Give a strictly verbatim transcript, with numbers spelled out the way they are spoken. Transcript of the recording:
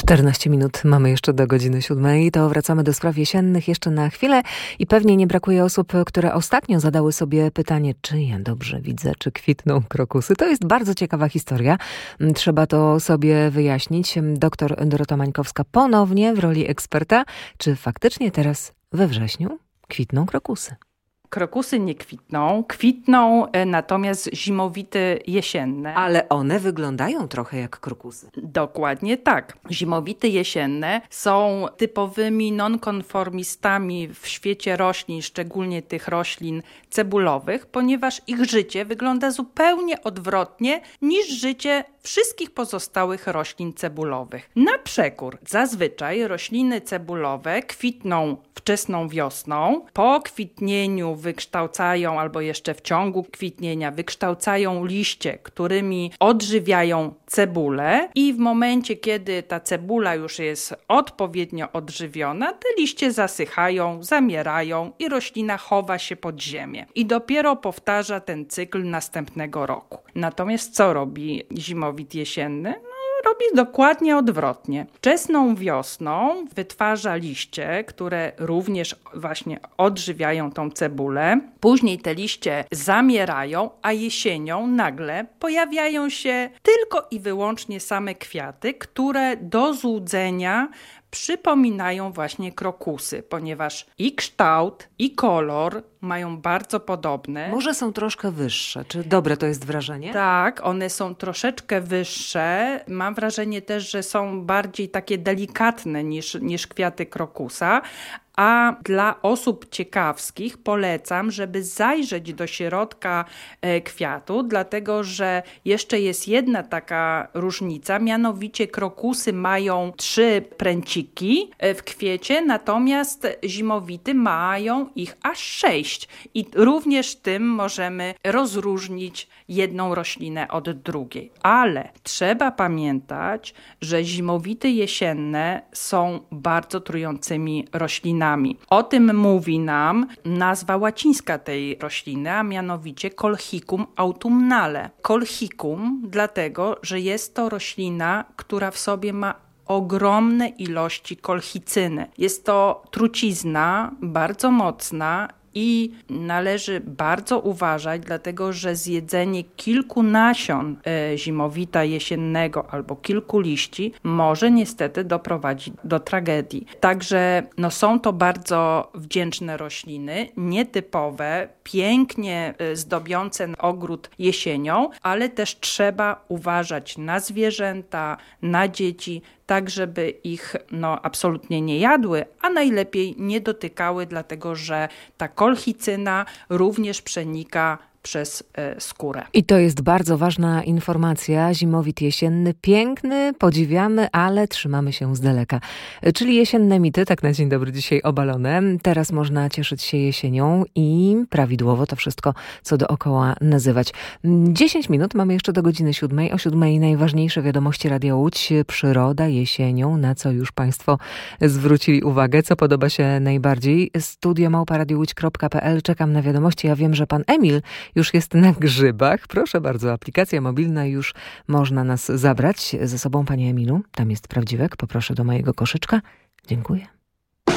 czternaście minut mamy jeszcze do godziny siódmej, to wracamy do spraw jesiennych jeszcze na chwilę i pewnie nie brakuje osób, które ostatnio zadały sobie pytanie, czy ja dobrze widzę, czy kwitną krokusy. To jest bardzo ciekawa historia. Trzeba to sobie wyjaśnić. Doktor Dorota Mańkowska ponownie w roli eksperta. Czy faktycznie teraz we wrześniu kwitną krokusy? Krokusy nie kwitną, kwitną natomiast zimowity jesienne. Ale one wyglądają trochę jak krokusy. Dokładnie tak. Zimowity jesienne są typowymi nonkonformistami w świecie roślin, szczególnie tych roślin cebulowych, ponieważ ich życie wygląda zupełnie odwrotnie niż życie wszystkich pozostałych roślin cebulowych. Na przekór, zazwyczaj rośliny cebulowe kwitną wczesną wiosną, po kwitnieniu wykształcają, albo jeszcze w ciągu kwitnienia wykształcają liście, którymi odżywiają cebulę i w momencie, kiedy ta cebula już jest odpowiednio odżywiona, te liście zasychają, zamierają i roślina chowa się pod ziemię. I dopiero powtarza ten cykl następnego roku. Natomiast co robi zimowit jesienny? Robi dokładnie odwrotnie. Wczesną wiosną wytwarza liście, które również właśnie odżywiają tą cebulę. Później te liście zamierają, a jesienią nagle pojawiają się tylko i wyłącznie same kwiaty, które do złudzenia przypominają właśnie krokusy, ponieważ i kształt, i kolor mają bardzo podobne. Może są troszkę wyższe. Czy dobre to jest wrażenie? Tak, one są troszeczkę wyższe. Mam wrażenie też, że są bardziej takie delikatne niż, niż kwiaty krokusa. A dla osób ciekawskich polecam, żeby zajrzeć do środka kwiatu, dlatego że jeszcze jest jedna taka różnica, mianowicie krokusy mają trzy pręciki w kwiecie, natomiast zimowity mają ich aż sześć. I również tym możemy rozróżnić jedną roślinę od drugiej. Ale trzeba pamiętać, że zimowity jesienne są bardzo trującymi roślinami. O tym mówi nam nazwa łacińska tej rośliny, a mianowicie Colchicum autumnale. Colchicum dlatego, że jest to roślina, która w sobie ma ogromne ilości kolchicyny. Jest to trucizna bardzo mocna i należy bardzo uważać, dlatego że zjedzenie kilku nasion e, zimowita jesiennego albo kilku liści może niestety doprowadzić do tragedii. Także no, są to bardzo wdzięczne rośliny, nietypowe, pięknie e, zdobiące ogród jesienią, ale też trzeba uważać na zwierzęta, na dzieci, tak żeby ich no, absolutnie nie jadły, a najlepiej nie dotykały, dlatego że ta kolchicyna również przenika przez e, skórę. I to jest bardzo ważna informacja. Zimowit jesienny, piękny, podziwiamy, ale trzymamy się z daleka. Czyli jesienne mity, tak na dzień dobry dzisiaj obalone. Teraz można cieszyć się jesienią i prawidłowo to wszystko, co dookoła nazywać. dziesięć minut mamy jeszcze do godziny siódmej. O siódmej najważniejsze wiadomości Radia Łódź. Przyroda jesienią, na co już Państwo zwrócili uwagę, co podoba się najbardziej. Studio małpa radio łódź kropka pe el. Czekam na wiadomości. Ja wiem, że pan Emil już jest na grzybach. Proszę bardzo, aplikacja mobilna, już można nas zabrać ze sobą, panie Emilu. Tam jest prawdziwek. Poproszę do mojego koszyczka. Dziękuję.